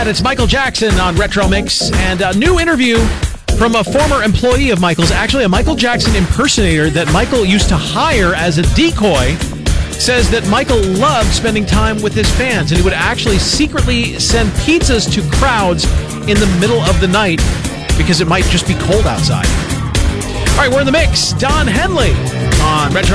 that. It's Michael Jackson on Retro Mix, and a new interview from a former employee of Michael's, actually a Michael Jackson impersonator that Michael used to hire as a decoy, says that Michael loved spending time with his fans, and he would actually secretly send pizzas to crowds in the middle of the night because it might just be cold outside. All right, we're in the mix. Don Henley on Retro